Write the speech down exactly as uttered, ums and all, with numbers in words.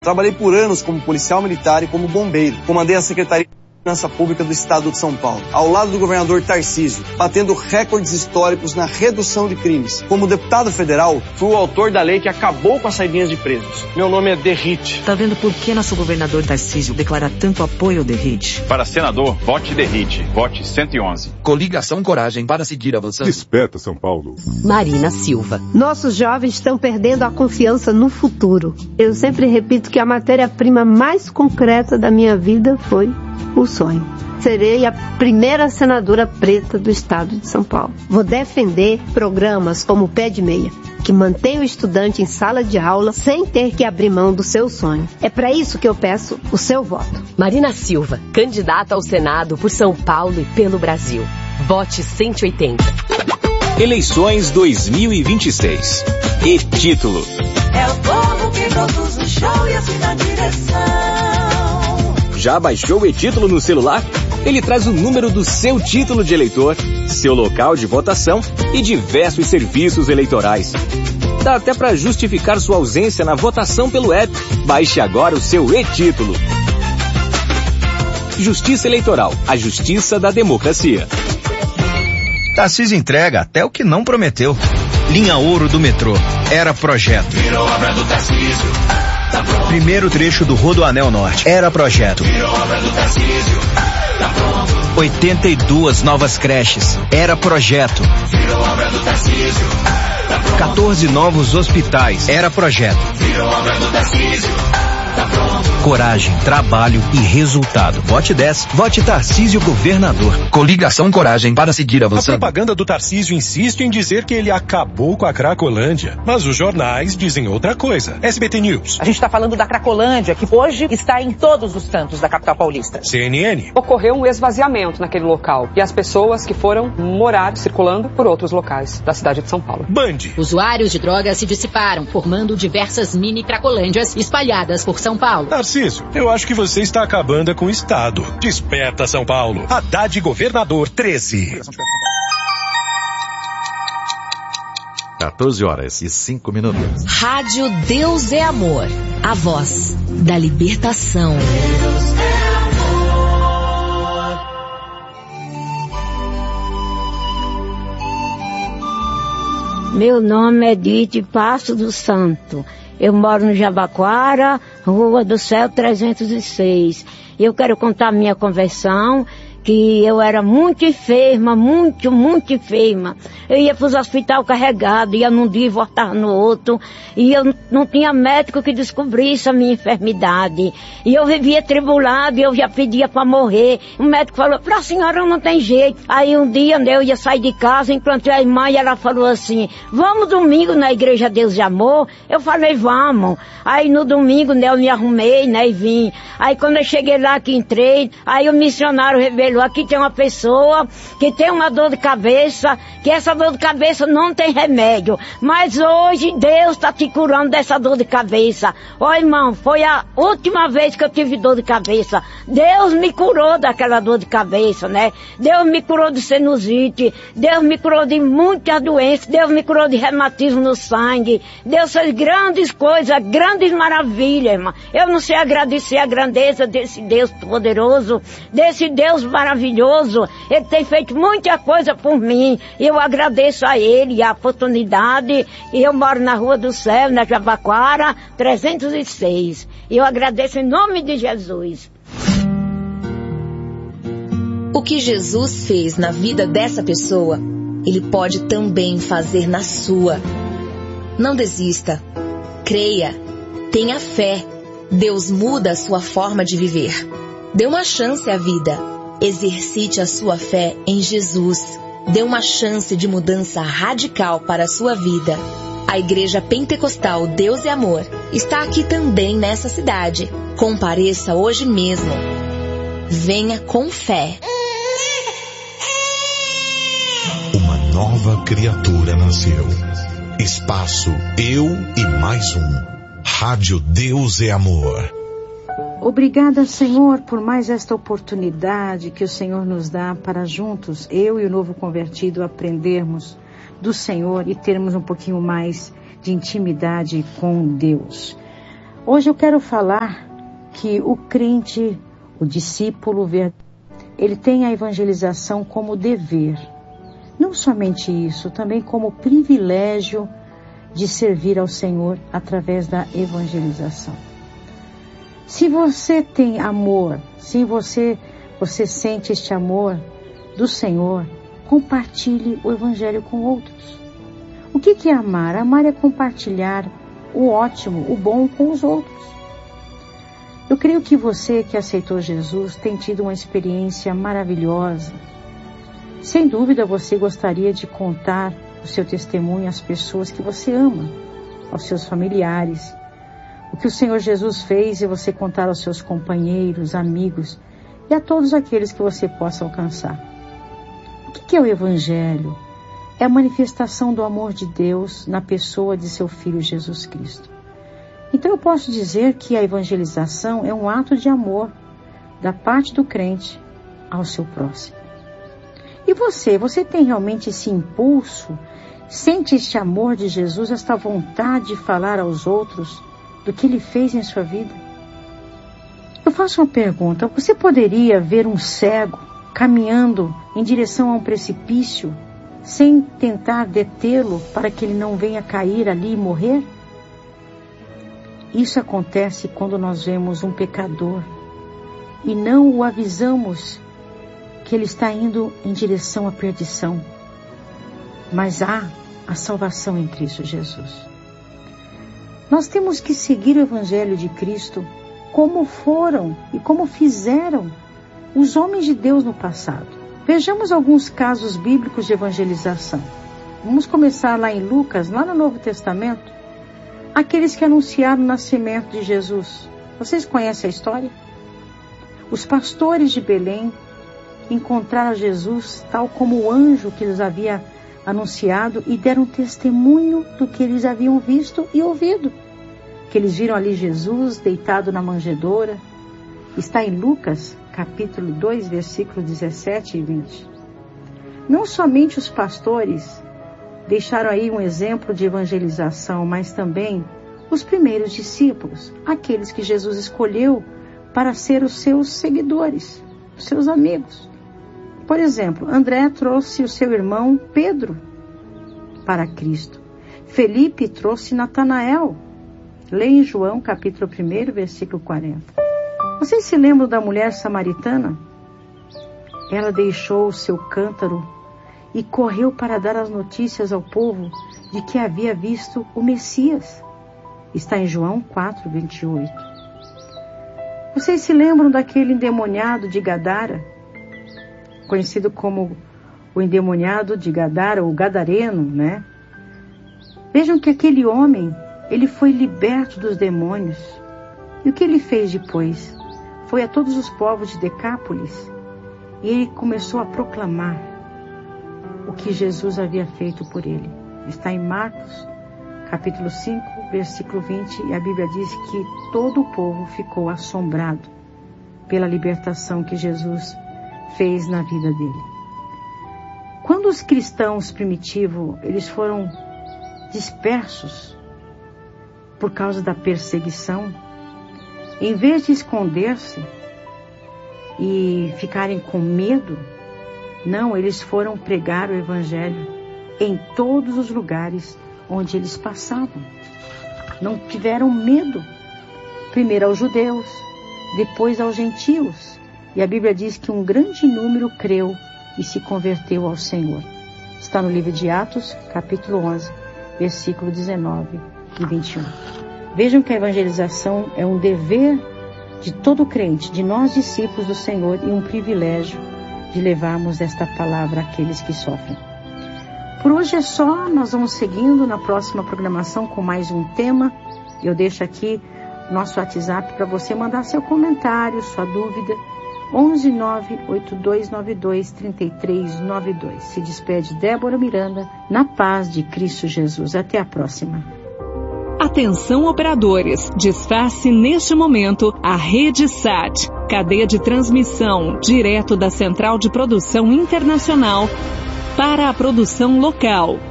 Trabalhei por anos como policial militar e como bombeiro. Comandei a Secretaria de Segurança Pública do Estado de São Paulo, ao lado do governador Tarcísio, batendo recordes históricos na redução de crimes. Como deputado federal, fui o autor da lei que acabou com as saidinhas de presos. Meu nome é Derrite. Tá vendo por que nosso governador Tarcísio declara tanto apoio ao Derrite? Para senador, vote Derrite. Vote cento e onze. Coligação Coragem para seguir avançando. Desperta, São Paulo. Marina Silva. Nossos jovens estão perdendo a confiança no futuro. Eu sempre repito que a matéria-prima mais concreta da minha vida foi o sonho. Serei a primeira senadora preta do estado de São Paulo. Vou defender programas como o Pé de Meia, que mantém o estudante em sala de aula sem ter que abrir mão do seu sonho. É para isso que eu peço o seu voto. Marina Silva, candidata ao Senado por São Paulo e pelo Brasil. Vote cento e oitenta. Eleições dois mil e vinte e seis. E título: é o povo que produz o show e assim na direção. Já baixou o e-título no celular? Ele traz o número do seu título de eleitor, seu local de votação e diversos serviços eleitorais. Dá até para justificar sua ausência na votação pelo app. Baixe agora o seu e-título. Justiça Eleitoral, a justiça da democracia. Tarcísio entrega até o que não prometeu. Linha Ouro do metrô. Era projeto. Virou obra do Tarcísio. Tá pronto. Primeiro trecho do Rodoanel Norte. Era projeto. Virou obra do Tarcísio. Tá pronto. oitenta e duas novas creches. Era projeto. Virou obra do Tarcísio. Tá pronto. quatorze novos hospitais. Era projeto. Virou obra do Tarcísio. Tá pronto. Coragem, trabalho e resultado. Vote dez. Vote Tarcísio Governador. Coligação Coragem para seguir avançando. A propaganda do Tarcísio insiste em dizer que ele acabou com a Cracolândia. Mas os jornais dizem outra coisa. S B T News. A gente está falando da Cracolândia, que hoje está em todos os cantos da capital paulista. C N N. Ocorreu um esvaziamento naquele local. E as pessoas que foram morar circulando por outros locais da cidade de São Paulo. Band. Usuários de drogas se dissiparam, formando diversas mini Cracolândias espalhadas por São Paulo. Tarcísio, eu acho que você está acabando com o Estado. Desperta, São Paulo. Haddad Governador treze. quatorze horas e cinco minutos. Rádio Deus é Amor. A voz da libertação. Deus é amor. Meu nome é Edith Passo do Santo. Eu moro no Jabaquara, Rua do Céu trezentos e seis. Eu quero contar a minha conversão, que eu era muito enferma, muito, muito enferma. Eu ia para os hospitais carregado, ia num dia e voltava no outro. E eu não tinha médico que descobrisse a minha enfermidade. E eu vivia tribulada, e eu já pedia para morrer. O médico falou, para a senhora não tem jeito. Aí um dia, né, eu ia sair de casa, encontrei a irmã e ela falou assim, vamos domingo na Igreja Deus de Amor? Eu falei, vamos. Aí no domingo, né, eu me arrumei, né, e vim. Aí quando eu cheguei lá, que entrei, aí o missionário revelou, aqui tem uma pessoa que tem uma dor de cabeça, que essa dor de cabeça não tem remédio. Mas hoje Deus está te curando dessa dor de cabeça. Ó, irmão, foi a última vez que eu tive dor de cabeça. Deus me curou daquela dor de cabeça, né? Deus me curou de sinusite, Deus me curou de muitas doenças, Deus me curou de reumatismo no sangue. Deus fez grandes coisas, grandes maravilhas, irmão. Eu não sei agradecer a grandeza desse Deus poderoso, desse Deus maravilhoso. Ele tem feito muita coisa por mim. Eu agradeço a Ele a oportunidade. E eu moro na Rua do Céu, na Jabaquara, trezentos e seis. E eu agradeço em nome de Jesus. O que Jesus fez na vida dessa pessoa, Ele pode também fazer na sua. Não desista. Creia. Tenha fé. Deus muda a sua forma de viver. Dê uma chance à vida. Exercite a sua fé em Jesus. Dê uma chance de mudança radical para a sua vida. A Igreja Pentecostal Deus é Amor está aqui também nessa cidade. Compareça hoje mesmo. Venha com fé. Uma nova criatura nasceu. Espaço Eu e Mais Um. Rádio Deus é Amor. Obrigada, Senhor, por mais esta oportunidade que o Senhor nos dá para juntos, eu e o novo convertido, aprendermos do Senhor e termos um pouquinho mais de intimidade com Deus. Hoje eu quero falar que o crente, o discípulo, ele tem a evangelização como dever. Não somente isso, também como privilégio de servir ao Senhor através da evangelização. Se você tem amor, se você, você sente este amor do Senhor, compartilhe o Evangelho com outros. O que que é amar? Amar é compartilhar o ótimo, o bom com os outros. Eu creio que você que aceitou Jesus tem tido uma experiência maravilhosa. Sem dúvida você gostaria de contar o seu testemunho às pessoas que você ama, aos seus familiares. O que o Senhor Jesus fez e você contar aos seus companheiros, amigos e a todos aqueles que você possa alcançar. O que é o Evangelho? É a manifestação do amor de Deus na pessoa de seu Filho Jesus Cristo. Então eu posso dizer que a evangelização é um ato de amor da parte do crente ao seu próximo. E você, você tem realmente esse impulso, sente este amor de Jesus, esta vontade de falar aos outros do que Ele fez em sua vida? Eu faço uma pergunta, você poderia ver um cego caminhando em direção a um precipício sem tentar detê-lo para que ele não venha cair ali e morrer? Isso acontece quando nós vemos um pecador e não o avisamos que ele está indo em direção à perdição. Mas há a salvação em Cristo Jesus. Nós temos que seguir o Evangelho de Cristo como foram e como fizeram os homens de Deus no passado. Vejamos alguns casos bíblicos de evangelização. Vamos começar lá em Lucas, lá no Novo Testamento. Aqueles que anunciaram o nascimento de Jesus. Vocês conhecem a história? Os pastores de Belém encontraram Jesus tal como o anjo que lhes havia anunciado e deram testemunho do que eles haviam visto e ouvido. Que eles viram ali Jesus deitado na manjedoura. Está em Lucas, capítulo dois, versículos dezessete e vinte. Não somente os pastores deixaram aí um exemplo de evangelização, mas também os primeiros discípulos, aqueles que Jesus escolheu para ser os seus seguidores, os seus amigos. Por exemplo, André trouxe o seu irmão Pedro para Cristo. Felipe trouxe Natanael. Leia em João, capítulo um, versículo quarenta. Vocês se lembram da mulher samaritana? Ela deixou o seu cântaro e correu para dar as notícias ao povo de que havia visto o Messias. Está em João quatro, vinte e oito. Vocês se lembram daquele endemoniado de Gadara? Conhecido como o endemoniado de Gadara, o gadareno, né? Vejam que aquele homem, ele foi liberto dos demônios. E o que ele fez depois? Foi a todos os povos de Decápolis e ele começou a proclamar o que Jesus havia feito por ele. Está em Marcos, capítulo cinco, versículo vinte, e a Bíblia diz que todo o povo ficou assombrado pela libertação que Jesus fez na vida dele. Quando os cristãos primitivos, eles foram dispersos por causa da perseguição, em vez de esconder-se e ficarem com medo, não, eles foram pregar o Evangelho em todos os lugares onde eles passavam. Não tiveram medo. Primeiro aos judeus, depois aos gentios. E a Bíblia diz que um grande número creu e se converteu ao Senhor. Está no livro de Atos, capítulo onze, versículo dezenove e vinte e um. Vejam que a evangelização é um dever de todo crente, de nós discípulos do Senhor, e um privilégio de levarmos esta palavra àqueles que sofrem. Por hoje é só, nós vamos seguindo na próxima programação com mais um tema. Eu deixo aqui nosso WhatsApp para você mandar seu comentário, sua dúvida, onze nove oito dois nove dois três três nove dois. Se despede Débora Miranda, na paz de Cristo Jesus. Até a próxima. Atenção operadores, desface neste momento a Rede Sat, cadeia de transmissão direto da Central de Produção Internacional para a produção local.